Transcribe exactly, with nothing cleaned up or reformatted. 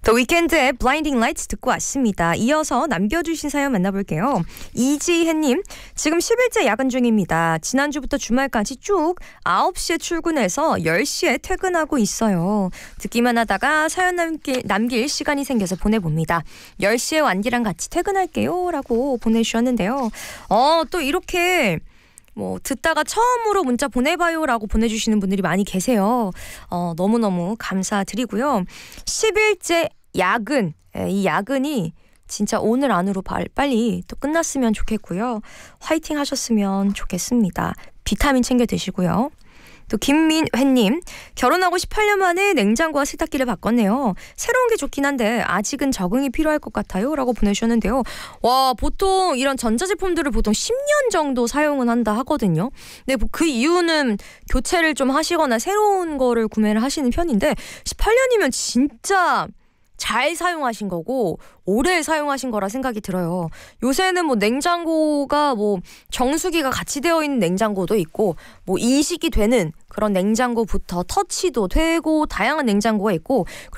더 위켄드의 Blinding Lights 듣고 왔습니다. 이어서 남겨주신 사연 만나볼게요. 이지혜님, 지금 십 일째 야근 중입니다. 지난주부터 주말까지 쭉 아홉 시에 출근해서 열 시에 퇴근하고 있어요. 듣기만 하다가 사연 남길, 남길 시간이 생겨서 보내봅니다. 열 시에 완디랑 같이 퇴근할게요 라고 보내주셨는데요. 어, 또 이렇게 뭐 듣다가 처음으로 문자 보내봐요 라고 보내주시는 분들이 많이 계세요. 어, 너무너무 감사드리고요. 십 일째 야근, 이 야근이 진짜 오늘 안으로 빨리 또 끝났으면 좋겠고요. 화이팅 하셨으면 좋겠습니다. 비타민 챙겨 드시고요. 또 김민회님, 결혼하고 십팔 년 만에 냉장고와 세탁기를 바꿨네요. 새로운 게 좋긴 한데 아직은 적응이 필요할 것 같아요 라고 보내주셨는데요. 와, 보통 이런 전자제품들을 보통 십 년 정도 사용은 한다 하거든요. 근데 그 이유는 교체를 좀 하시거나 새로운 거를 구매를 하시는 편인데 십팔 년이면 진짜 잘 사용하신 거고 오래 사용하신 거라 생각이 들어요. 요새는 뭐 냉장고가 뭐 정수기가 같이 되어 있는 냉장고도 있고 뭐 인식이 되는 그런 냉장고부터 터치도 되고 다양한 냉장고가 있고